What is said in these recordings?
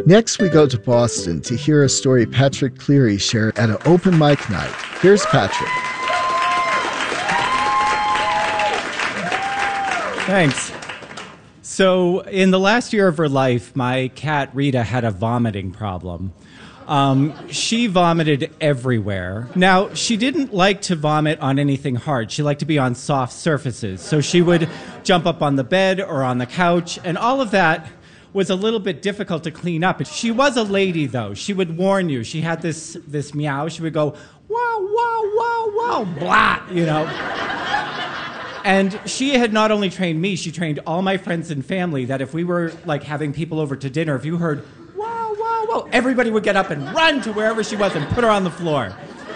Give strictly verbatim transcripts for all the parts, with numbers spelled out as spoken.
Next, we go to Boston to hear a story Patrick Cleary shared at an open mic night. Here's Patrick. Thanks. So in the last year of her life, my cat Rita had a vomiting problem. Um, she vomited everywhere. Now, she didn't like to vomit on anything hard. She liked to be on soft surfaces. So she would jump up on the bed or on the couch, and all of that was a little bit difficult to clean up. She was a lady, though. She would warn you. She had this, this meow. She would go, wow, wow, wow, wow, blah, you know. And she had not only trained me, she trained all my friends and family that if we were like having people over to dinner, if you heard, wow, wow, wow, everybody would get up and run to wherever she was and put her on the floor.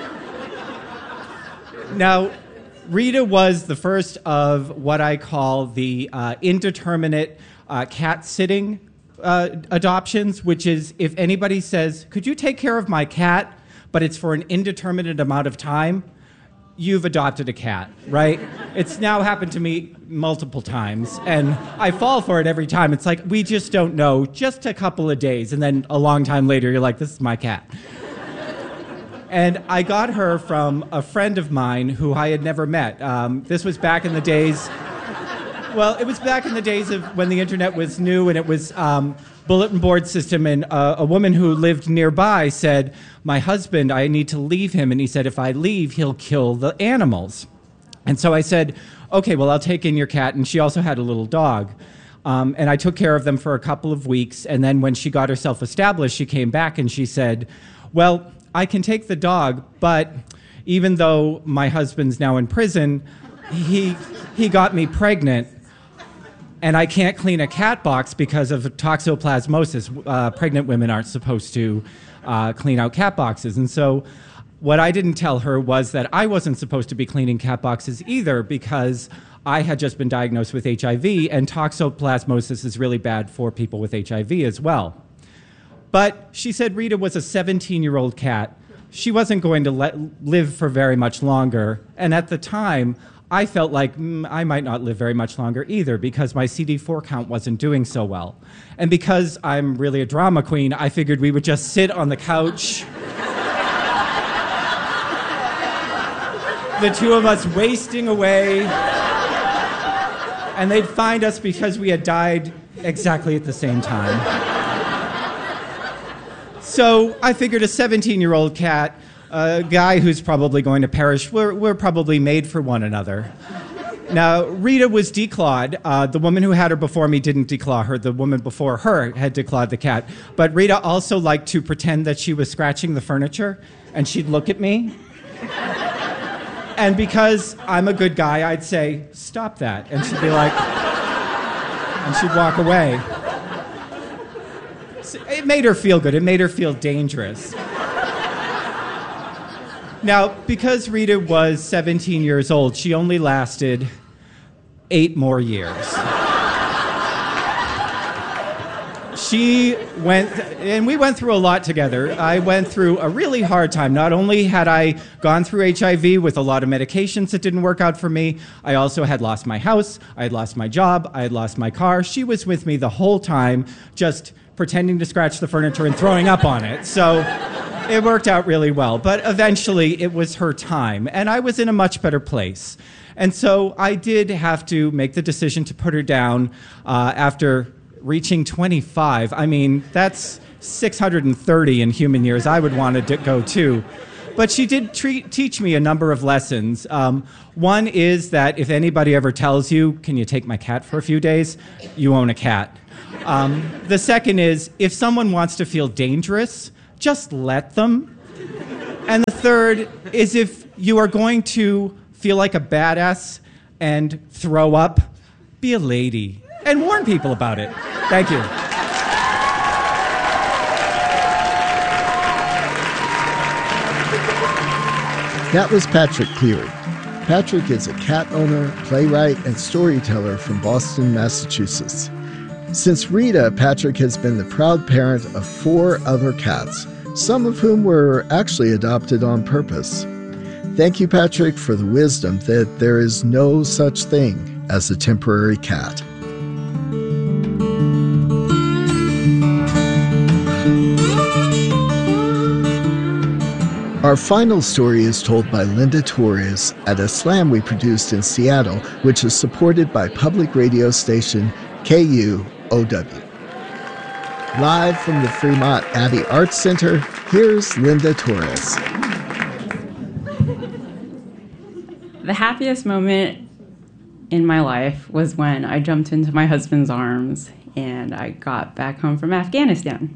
Now, Rita was the first of what I call the uh, indeterminate uh, cat sitting uh, adoptions, which is if anybody says, could you take care of my cat, but it's for an indeterminate amount of time, you've adopted a cat, right? It's now happened to me multiple times, and I fall for it every time. It's like, we just don't know, just a couple of days, and then a long time later, you're like, this is my cat. And I got her from a friend of mine who I had never met. Um, this was back in the days, well, it was back in the days of when the internet was new, and it was um, bulletin board system, and uh, a woman who lived nearby said, my husband, I need to leave him, and he said, if I leave, he'll kill the animals. And so I said, okay, well, I'll take in your cat, and she also had a little dog. Um, and I took care of them for a couple of weeks, and then when she got herself established, she came back and she said, well, I can take the dog, but even though my husband's now in prison, he, he got me pregnant, and I can't clean a cat box because of toxoplasmosis. Uh, pregnant women aren't supposed to uh, clean out cat boxes. And so what I didn't tell her was that I wasn't supposed to be cleaning cat boxes either because I had just been diagnosed with H I V, and toxoplasmosis is really bad for people with H I V as well. But she said Rita was a seventeen-year-old cat. She wasn't going to let, live for very much longer. And at the time, I felt like mm, I might not live very much longer either because my C D four count wasn't doing so well. And because I'm really a drama queen, I figured we would just sit on the couch, the two of us wasting away, and they'd find us because we had died exactly at the same time. So I figured a seventeen-year-old cat, a guy who's probably going to perish, we're, we're probably made for one another. Now, Rita was declawed. Uh, the woman who had her before me didn't declaw her. The woman before her had declawed the cat. But Rita also liked to pretend that she was scratching the furniture, and she'd look at me. And because I'm a good guy, I'd say, stop that. And she'd be like, and she'd walk away. It made her feel good. It made her feel dangerous. Now, because Rita was seventeen years old, she only lasted eight more years. She went, and we went through a lot together. I went through a really hard time. Not only had I gone through H I V with a lot of medications that didn't work out for me, I also had lost my house, I had lost my job, I had lost my car. She was with me the whole time, just pretending to scratch the furniture and throwing up on it. So it worked out really well. But eventually, it was her time, and I was in a much better place. And so I did have to make the decision to put her down uh, after reaching twenty-five. I mean, that's six hundred thirty in human years. I would want to go too. But she did treat, teach me a number of lessons. Um, one is that if anybody ever tells you, can you take my cat for a few days, you own a cat. Um, the second is, if someone wants to feel dangerous, just let them. And the third is, if you are going to feel like a badass and throw up, be a lady and warn people about it. Thank you. That was Patrick Cleary. Patrick is a cat owner, playwright, and storyteller from Boston, Massachusetts. Since Rita, Patrick has been the proud parent of four other cats, some of whom were actually adopted on purpose. Thank you, Patrick, for the wisdom that there is no such thing as a temporary cat. Our final story is told by Linda Torres at a slam we produced in Seattle, which is supported by public radio station K U O W. Live from the Fremont Abbey Arts Center, here's Linda Torres. The happiest moment in my life was when I jumped into my husband's arms and I got back home from Afghanistan.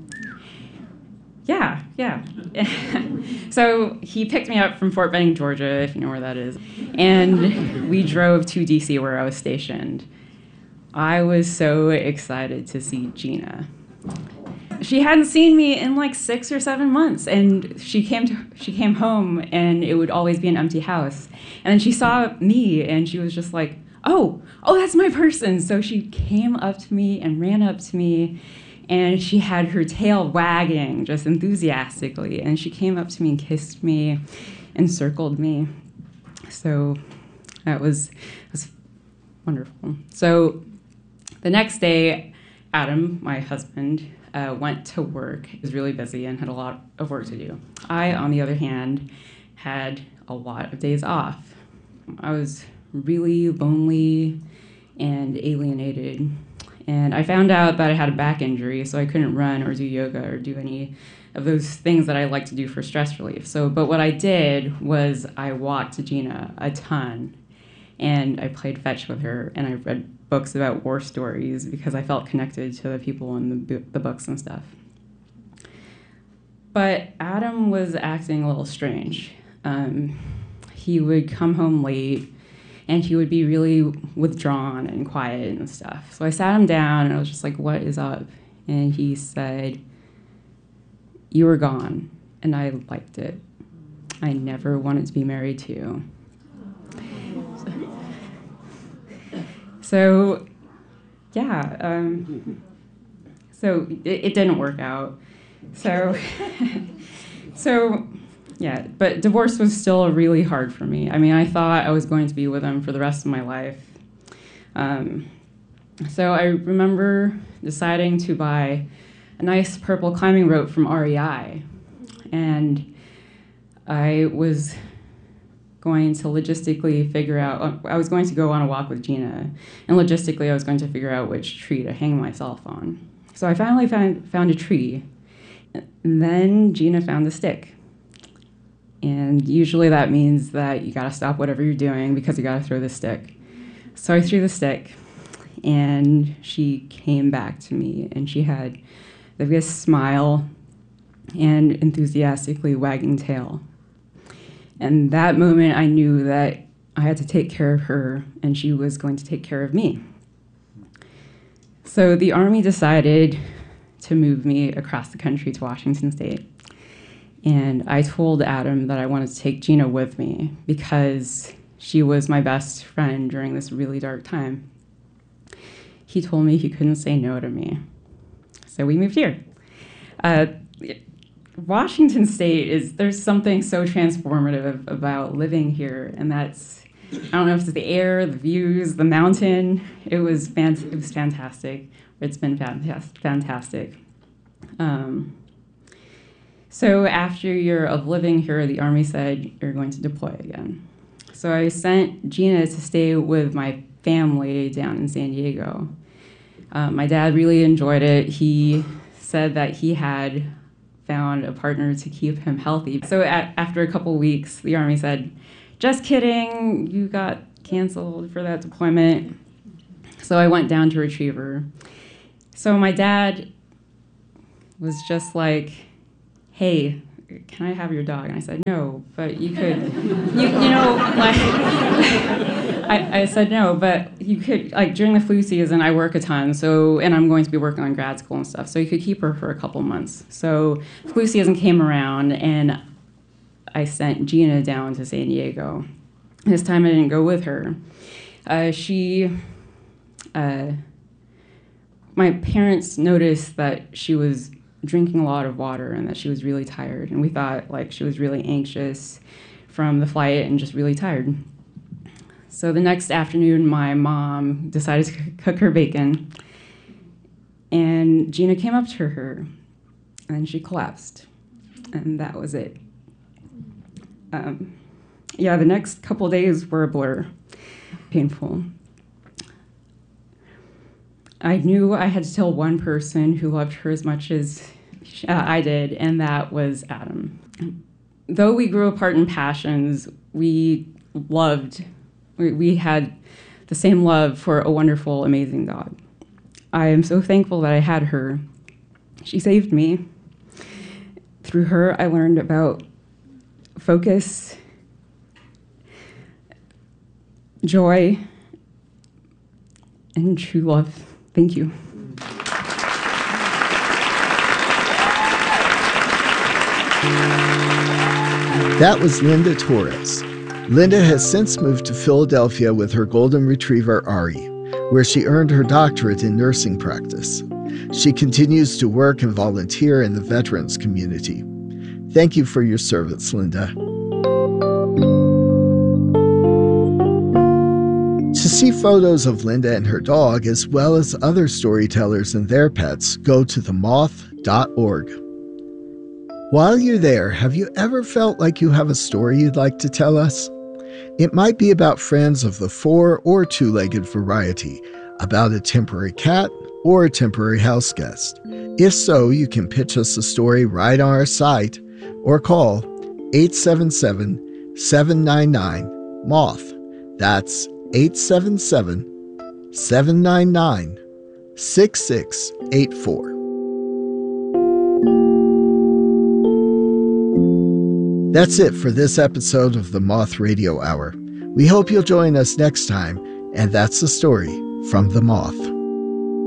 Yeah, yeah. So he picked me up from Fort Benning, Georgia, if you know where that is, and we drove to D C where I was stationed. I was so excited to see Gina. She hadn't seen me in like six or seven months, and she came to, she came home, and it would always be an empty house. And then she saw me, and she was just like, "Oh, oh, that's my person!" So she came up to me and ran up to me. And she had her tail wagging just enthusiastically. And she came up to me and kissed me and circled me. So that was, was wonderful. So the next day, Adam, my husband, uh, went to work. He was really busy and had a lot of work to do. I, on the other hand, had a lot of days off. I was really lonely and alienated. And I found out that I had a back injury, so I couldn't run or do yoga or do any of those things that I like to do for stress relief. So, but what I did was I walked to Gina a ton, and I played fetch with her, and I read books about war stories because I felt connected to the people in the, the books and stuff. But Adam was acting a little strange. Um, he would come home late, and he would be really withdrawn and quiet and stuff. So I sat him down, and I was just like, "What is up?" And he said, "You were gone, and I liked it. I never wanted to be married to you." So, yeah, um, so it, it didn't work out. So, so... Yeah, but divorce was still really hard for me. I mean, I thought I was going to be with him for the rest of my life. Um, so I remember deciding to buy a nice purple climbing rope from R E I. And I was going to logistically figure out, I was going to go on a walk with Gina. And logistically, I was going to figure out which tree to hang myself on. So I finally found, found a tree. And then Gina found a stick. And usually that means that you gotta stop whatever you're doing because you gotta throw the stick. So I threw the stick, and she came back to me, and she had the biggest smile and enthusiastically wagging tail. And that moment I knew that I had to take care of her, and she was going to take care of me. So the Army decided to move me across the country to Washington State. And I told Adam that I wanted to take Gina with me because she was my best friend during this really dark time. He told me he couldn't say no to me. So we moved here. Uh, Washington State is, there's something so transformative about living here, and that's, I don't know if it's the air, the views, the mountain. It was, fan- it was fantastic. It's been fantastic. fantastic. Um, So after a year of living here, the Army said, "You're going to deploy again." So I sent Gina to stay with my family down in San Diego. Um, my dad really enjoyed it. He said that he had found a partner to keep him healthy. So at, after a couple weeks, the Army said, "Just kidding, you got canceled for that deployment." So I went down to Retriever. So my dad was just like, "Hey, can I have your dog?" And I said, "No, but you could, you, you know, like," I, I said, "No, but you could, like, during the flu season, I work a ton, so, and I'm going to be working on grad school and stuff, so you could keep her for a couple months." So flu season came around, and I sent Gina down to San Diego. This time I didn't go with her. Uh, she, uh, my parents noticed that she was drinking a lot of water and that she was really tired. And we thought like she was really anxious from the flight and just really tired. So the next afternoon, my mom decided to cook her bacon. And Gina came up to her and she collapsed. And that was it. Um, yeah, the next couple days were a blur, painful. I knew I had to tell one person who loved her as much as uh, I did, and that was Adam. Though we grew apart in passions, we loved, we, we had the same love for a wonderful, amazing God. I am so thankful that I had her. She saved me. Through her, I learned about focus, joy, and true love. Thank you. That was Linda Torres. Linda has since moved to Philadelphia with her golden retriever, Ari, where she earned her doctorate in nursing practice. She continues to work and volunteer in the veterans community. Thank you for your service, Linda. To see photos of Linda and her dog, as well as other storytellers and their pets, go to the moth dot org. While you're there, have you ever felt like you have a story you'd like to tell us? It might be about friends of the four or two-legged variety, about a temporary cat, or a temporary house guest. If so, you can pitch us a story right on our site or call eight seven seven, seven nine nine, MOTH. That's eight seven seven, seven nine nine, six six eight four. That's it for this episode of the Moth Radio Hour. We hope you'll join us next time, and that's the story from the Moth.